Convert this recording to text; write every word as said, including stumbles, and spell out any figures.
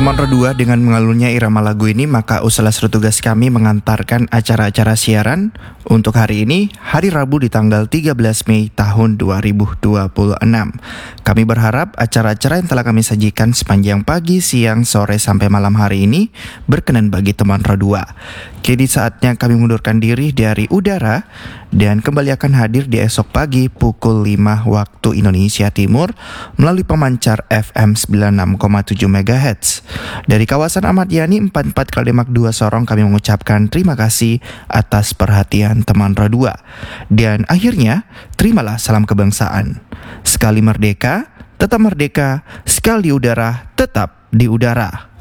Teman Redua dengan mengalunnya irama lagu ini, maka salah satu tugas kami mengantarkan acara-acara siaran untuk hari ini, hari Rabu di tanggal tiga belas Mei tahun dua ribu dua puluh enam. Kami berharap acara-acara yang telah kami sajikan sepanjang pagi, siang, sore, sampai malam hari ini berkenan bagi teman Redua. Kini saatnya kami mundurkan diri dari udara dan kembali akan hadir di esok pagi pukul lima waktu Indonesia Timur melalui pemancar F M sembilan puluh enam koma tujuh megahertz. Dari kawasan Ahmad Yani empat puluh empat Kalidemak dua Sorong, kami mengucapkan terima kasih atas perhatian teman Redua. Dan akhirnya, terimalah salam kebangsaan. Sekali merdeka, tetap merdeka. Sekali di udara, tetap di udara.